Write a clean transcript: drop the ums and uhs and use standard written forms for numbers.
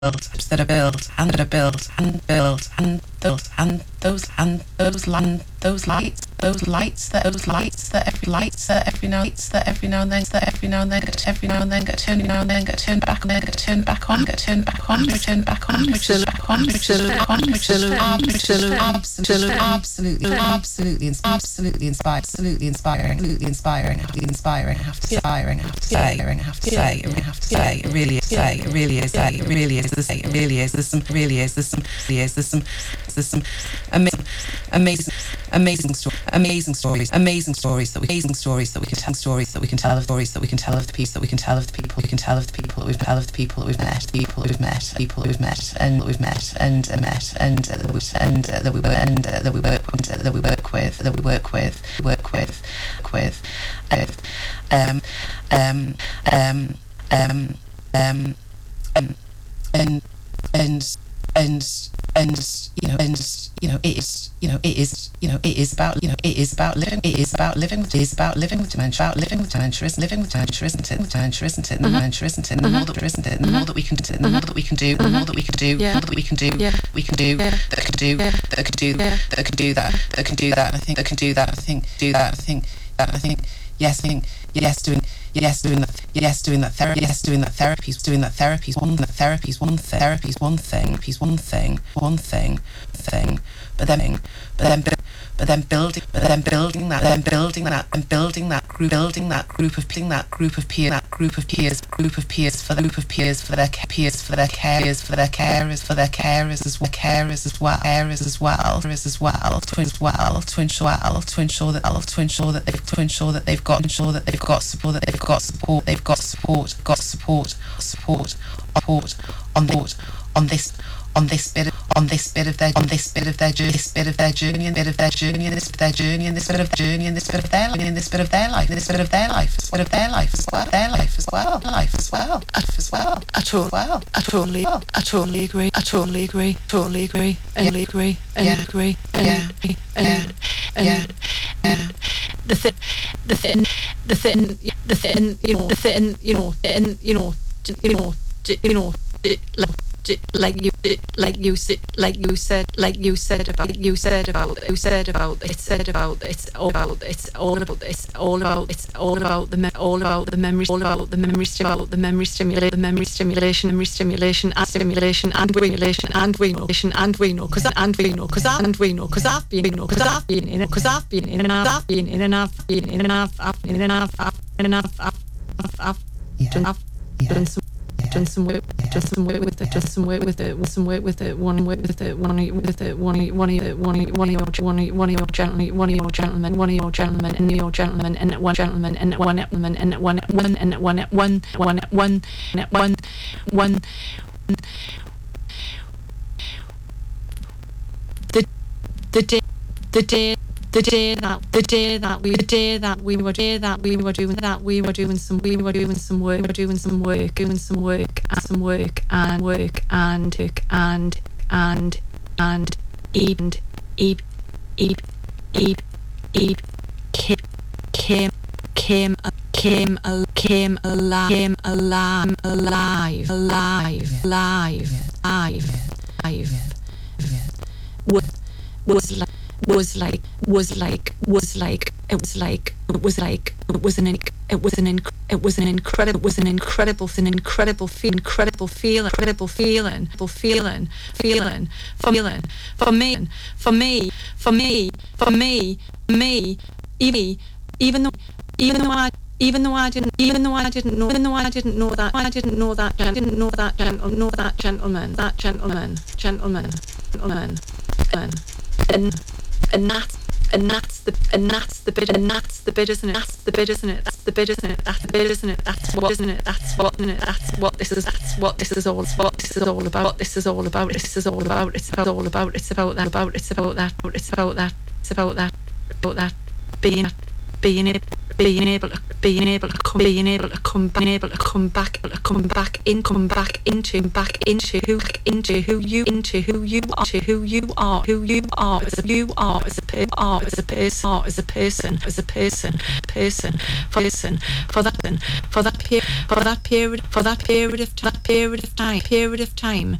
that are built and that are built and built and built and those lights that every now and then get turned back on absolutely inspiring I have to say it really is there's some amazing stories that we can tell of the people that we've met and that we work it is about living with dementia, living with dementia isn't it? The more that we can doing that therapy is one thing, but then building that group of peers for their carers as well to ensure that they've got support on this bit of their journey and this bit of their life as well. I totally agree. Like you said about it's all about the memory stimulation and we know because I've been in and out done some work with it. One of your gentlemen, the day that we were doing some came alive it was an incredible feeling for me even though I didn't know that gentleman and that's the bit, isn't it? That's the bit, isn't it? That's what this is all about. It's about that being able to come back into who you are as a art as a person, art as a person, as a person, person, for that period of time,